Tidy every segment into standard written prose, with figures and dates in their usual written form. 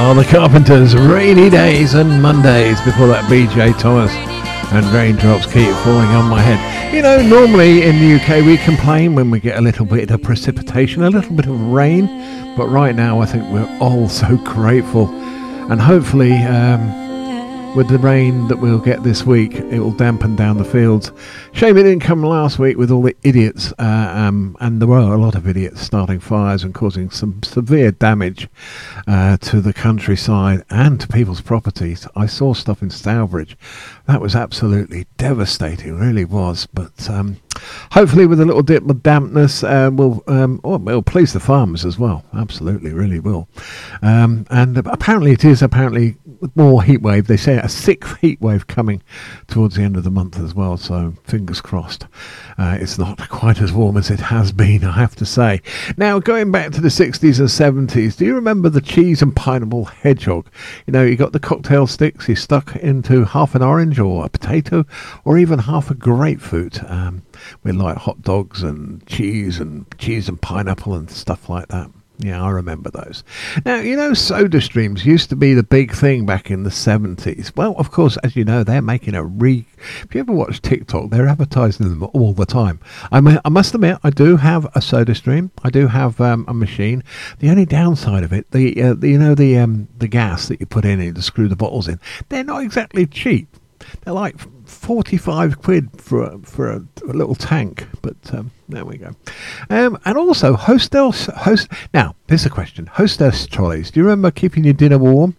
are the Carpenters, Rainy Days and Mondays. Before that, BJ Thomas and Raindrops Keep Falling on My Head. You know, normally in the UK we complain when we get a little bit of precipitation, a little bit of rain, but right now I think we're all so grateful, and hopefully with the rain that we'll get this week, it will dampen down the fields. Shame it didn't come last week with all the idiots, and there were a lot of idiots starting fires and causing some severe damage to the countryside and to people's properties. I saw stuff in Stourbridge. That was absolutely devastating, really was. But hopefully with a little dip of dampness, it'll please the farmers as well. Absolutely, really will. And apparently it is more heat wave. They say a sixth heat wave coming towards the end of the month as well, so fingers crossed. It's not quite as warm as it has been, I have to say. Now, going back to the 60s and 70s, do you remember the cheese and pineapple hedgehog? You know, you got the cocktail sticks, you stuck into half an orange or a potato or even half a grapefruit, with like hot dogs and cheese and pineapple and stuff like that. Yeah, I remember those. Now, you know, soda streams used to be the big thing back in the 70s. Well, of course, as you know, they're making if you ever watch TikTok, they're advertising them all the time. I must admit, I do have a soda stream. I do have a machine. The only downside of it, the gas that you put in to screw the bottles in, they're not exactly cheap. They're like 45 quid for a little tank, but there we go. And also now here's a question: hostess trolleys. Do you remember keeping your dinner warm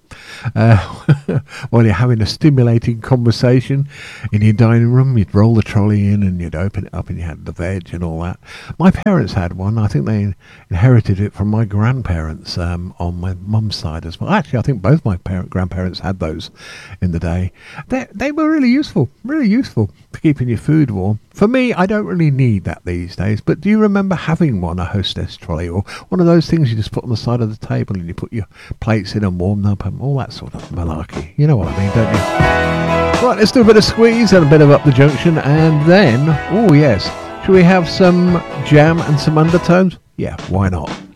while you're having a stimulating conversation in your dining room? You'd roll the trolley in and you'd open it up and you had the veg and all that. My parents had one. I think they inherited it from my grandparents on my mum's side as well. Actually, I think both my grandparents had those in the day. They were really useful for keeping your food warm. For me, I don't really need that these days, but do you remember having one, a hostess trolley, or one of those things you just put on the side of the table and you put your plates in and warm them up and all that sort of malarkey? You know what I mean, don't you? Right, let's do a bit of squeeze and a bit of Up the Junction, and then, oh yes, should we have some jam and some undertones? Yeah, why not?